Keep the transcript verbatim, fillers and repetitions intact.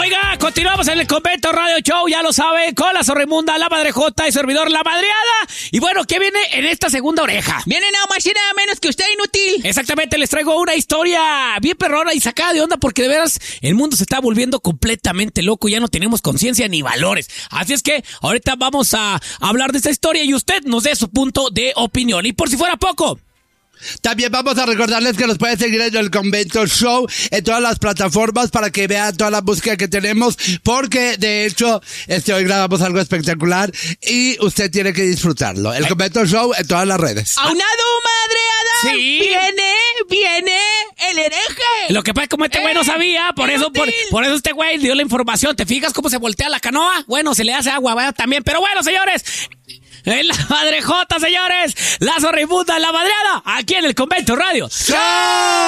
Oiga, continuamos en el Convento Radio Show, ya lo sabe, con la Zorrimunda, la Madrejota y servidor La Madreada. Y bueno, ¿qué viene en esta segunda oreja? Viene nada más y nada menos que usted, inútil. Exactamente, les traigo una historia bien perrona y sacada de onda porque de veras el mundo se está volviendo completamente loco, ya no tenemos conciencia ni valores. Así es que ahorita vamos a hablar de esta historia y usted nos dé su punto de opinión. Y por si fuera poco, también vamos a recordarles que nos pueden seguir en el Convento Show en todas las plataformas para que vean toda la música que tenemos, porque de hecho este hoy grabamos algo espectacular y usted tiene que disfrutarlo. El Convento Show en todas las redes. ¡Aunado, madreada! Sí. ¡Viene, viene el hereje! Lo que pasa es que como este güey no sabía, por eso, por, por eso este güey dio la información. ¿Te fijas cómo se voltea la canoa? Bueno, se le hace agua, ¿verdad? También. Pero bueno, señores, en la Madrejota, señores, la Zorrimunda, la Madreada, aquí en el Convento Radio. ¡Chao!